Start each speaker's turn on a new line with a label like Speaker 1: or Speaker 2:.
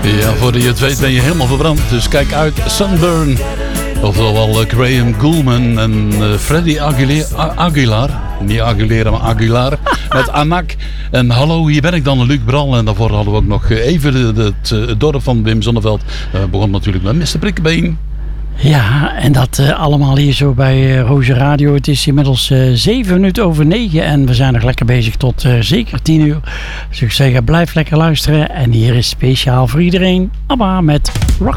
Speaker 1: Ja, voordat je het weet ben je helemaal verbrand. Dus kijk uit, Sunburn. Oftewel Graham Gouldman en Freddie Aguilar. Niet Aguilera, maar Aguilar. Met Anak. En hallo, hier ben ik dan, Luc Bral. En daarvoor hadden we ook nog even het dorp van Wim Zonneveld. Begon natuurlijk met Mr. Prikkebeen.
Speaker 2: Ja, en dat allemaal hier zo bij Roze Radio. Het is inmiddels 7 minuten over 9 en we zijn nog lekker bezig tot zeker 10 uur. Dus ik zeg, blijf lekker luisteren. En hier is speciaal voor iedereen ABBA met Rock.